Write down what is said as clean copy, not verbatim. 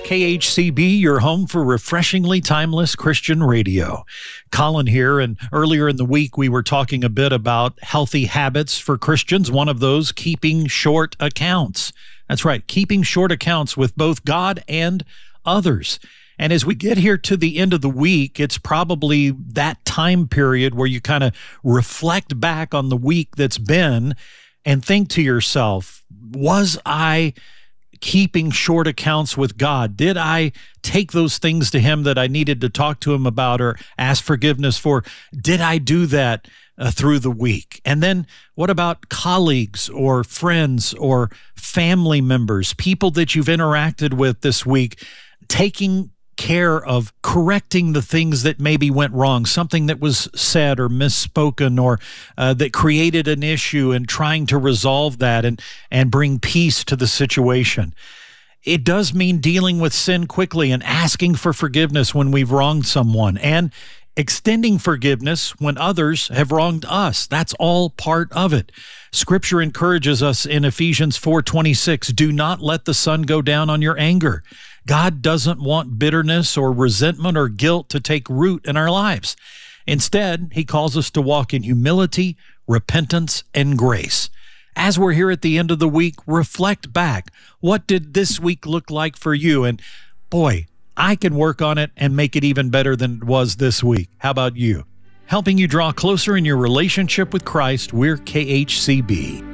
KHCB, your home for refreshingly timeless Christian radio. Colin here, and earlier in the week we were talking a bit about healthy habits for Christians. One of those, keeping short accounts. That's right, keeping short accounts with both God and others. And as we get here to the end of the week, it's probably that time period where you kind of reflect back on the week that's been and think to yourself, was I keeping short accounts with God? Did I take those things to Him that I needed to talk to Him about or ask forgiveness for? Did I do that through the week? And then what about colleagues or friends or family members, people that you've interacted with this week, taking care of correcting the things that maybe went wrong, something that was said or misspoken or that created an issue, and trying to resolve that and bring peace to the situation. It does mean dealing with sin quickly and asking for forgiveness when we've wronged someone, and extending forgiveness when others have wronged us. That's all part of it. Scripture encourages us in Ephesians 4:26, do not let the sun go down on your anger. God doesn't want bitterness or resentment or guilt to take root in our lives. Instead, He calls us to walk in humility, repentance, and grace. As we're here at the end of the week, reflect back. What did this week look like for you? And boy, I can work on it and make it even better than it was this week. How about you? Helping you draw closer in your relationship with Christ, we're KHCB.